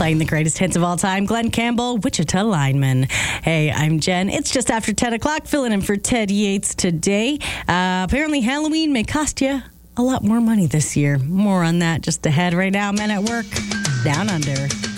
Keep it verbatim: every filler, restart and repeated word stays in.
Playing the greatest hits of all time, Glenn Campbell, Wichita Lineman. Hey, I'm Jen. It's just after ten o'clock, filling in for Ted Yates today. Uh, apparently, Halloween may cost you a lot more money this year. More on that just ahead. Right now, Men at Work, Down Under.